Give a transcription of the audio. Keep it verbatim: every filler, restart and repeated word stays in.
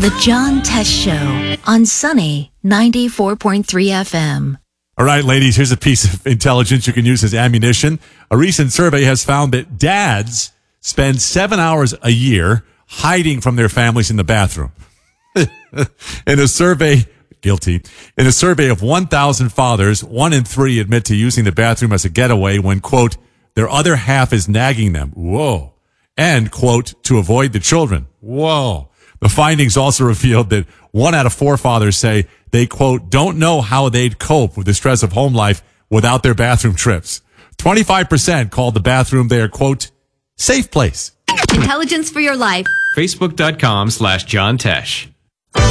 The John Tesh Show on Sunny ninety-four point three F M. All right, ladies, here's a piece of intelligence you can use as ammunition. A recent survey has found that dads spend seven hours a year hiding from their families in the bathroom. In a survey, guilty, in a survey of one thousand fathers, one in three admit to using the bathroom as a getaway when, quote, their other half is nagging them. Whoa. And, quote, to avoid the children. Whoa. The findings also revealed that one out of four fathers say they, quote, don't know how they'd cope with the stress of home life without their bathroom trips. twenty-five percent called the bathroom their, quote, safe place. Intelligence for your life. Facebook.com slash John Tesh.